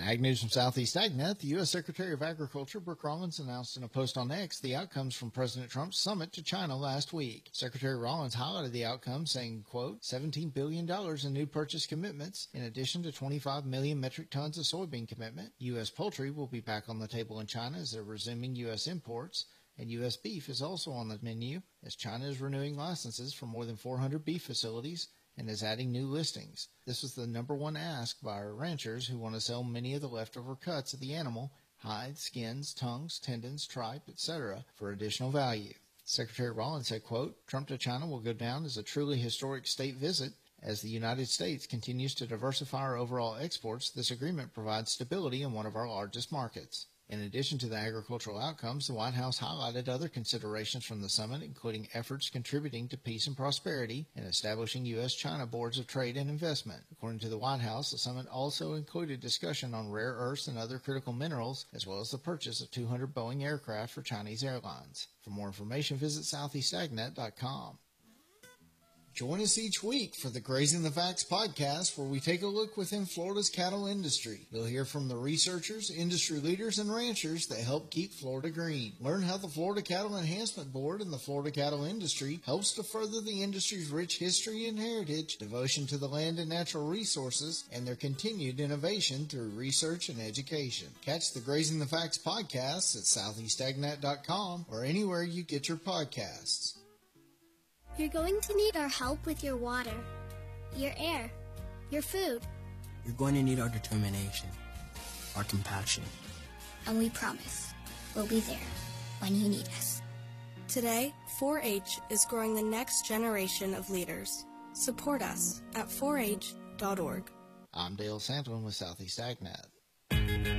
Ag News from Southeast AgNet, the U.S. Secretary of Agriculture, Brooke Rollins, announced in a post on X the outcomes from President Trump's summit to China last week. Secretary Rollins highlighted the outcome, saying, quote, $17 billion in new purchase commitments, in addition to 25 million metric tons of soybean commitment. U.S. poultry will be back on the table in China as they're resuming U.S. imports, and U.S. beef is also on the menu as China is renewing licenses for more than 400 beef facilities and is adding new listings. This was the number one ask by our ranchers who want to sell many of the leftover cuts of the animal, hides, skins, tongues, tendons, tripe, etc., for additional value. Secretary Rollins said, quote, Trump to China will go down as a truly historic state visit. As the United States continues to diversify our overall exports, this agreement provides stability in one of our largest markets. In addition to the agricultural outcomes, the White House highlighted other considerations from the summit, including efforts contributing to peace and prosperity and establishing U.S.-China boards of trade and investment. According to the White House, the summit also included discussion on rare earths and other critical minerals, as well as the purchase of 200 Boeing aircraft for Chinese airlines. For more information, visit southeastagnet.com. Join us each week for the Grazing the Facts podcast, where we take a look within Florida's cattle industry. You'll hear from the researchers, industry leaders, and ranchers that help keep Florida green. Learn how the Florida Cattle Enhancement Board and the Florida cattle industry helps to further the industry's rich history and heritage, devotion to the land and natural resources, and their continued innovation through research and education. Catch the Grazing the Facts podcast at southeastagnet.com or anywhere you get your podcasts. You're going to need our help with your water, your air, your food. You're going to need our determination, our compassion. And we promise we'll be there when you need us. Today, 4-H is growing the next generation of leaders. Support us at 4h.org. I'm Dale Sandlin with Southeast AgNet.